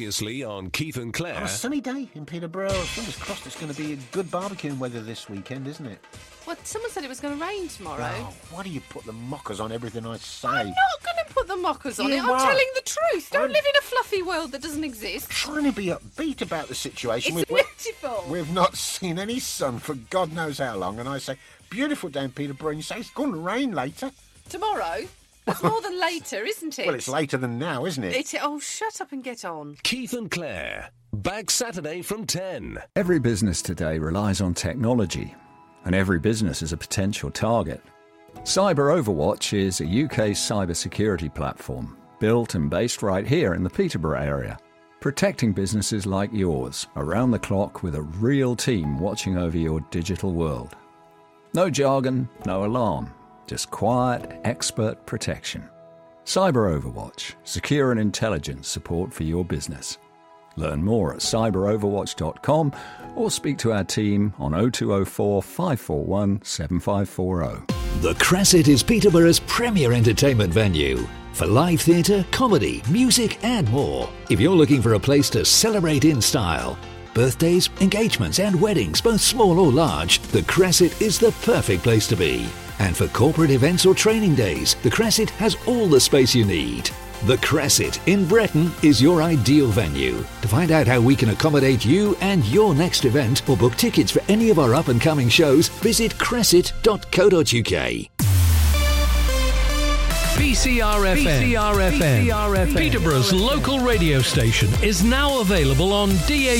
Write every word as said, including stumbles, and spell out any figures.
Previously on Keith and Claire. On a sunny day in Peterborough. Fingers crossed it's going to be a good barbecuing weather this weekend, isn't it? Well, someone said it was going to rain tomorrow. Oh, why do you put the mockers on everything I say? I'm not going to put the mockers on You it. I'm are. telling the truth. Don't I'm- live in a fluffy world that doesn't exist. Trying to be upbeat about the situation. It's We've- beautiful. We've not seen any sun for God knows how long, and I say, beautiful day in Peterborough, and you say it's going to rain later. Tomorrow? That's more than later, isn't it? Well, it's later than now, isn't it? It, oh, shut up and get on. Keith and Claire. Back Saturday from ten. Every business today relies on technology, and every business is a potential target. Cyber Overwatch is a U K cybersecurity platform built and based right here in the Peterborough area, protecting businesses like yours around the clock with a real team watching over your digital world. No jargon, no alarm, just quiet, expert protection. Cyber Overwatch, secure and intelligent support for your business. Learn more at cyber overwatch dot com or speak to our team on oh two oh four, five four one, seven five four oh. The Crescent is Peterborough's premier entertainment venue for live theatre, comedy, music and more. If you're looking for a place to celebrate in style, birthdays, engagements and weddings, both small or large, the Crescent is the perfect place to be. And for corporate events or training days, the Crescent has all the space you need. The Crescent in Breton is your ideal venue. To find out how we can accommodate you and your next event or book tickets for any of our up-and-coming shows, visit crescent dot co dot uk. B C R F M, B C R F M, Peterborough's local radio station, is now available on D A